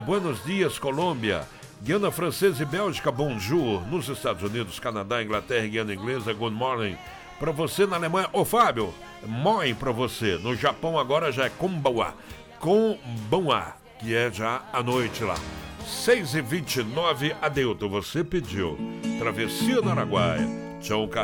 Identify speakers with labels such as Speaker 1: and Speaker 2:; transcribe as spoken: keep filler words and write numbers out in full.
Speaker 1: Buenos dias, Colômbia. Guiana Francesa e Bélgica, bonjour. Nos Estados Unidos, Canadá, Inglaterra e Guiana Inglesa, good morning. Para você na Alemanha, ô Fábio, moi para você. No Japão agora já é konbanwa, konbanwa, que é já à noite lá. seis e vinte e nove, Adeuto, você pediu. Travessia do Araguaia. Tchau,